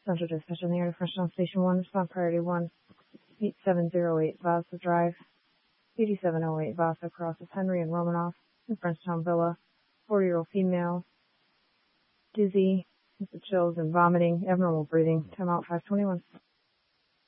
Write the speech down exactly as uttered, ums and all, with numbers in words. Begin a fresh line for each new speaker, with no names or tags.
Central Dispatch on the air to Frenchtown Station one, respond priority one, eight seven zero eight Vasa Drive, eighty-seven oh eight Vasa crosses Henry and Romanoff in Frenchtown Villa, forty-year-old female, dizzy, with the chills and vomiting, abnormal breathing, time out five twenty-one.